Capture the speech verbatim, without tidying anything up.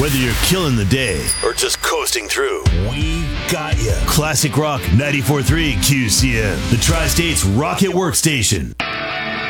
Whether you're killing the day or just coasting through, we got you. Classic Rock ninety-four point three Q C M, the Tri-State's Rocket Workstation.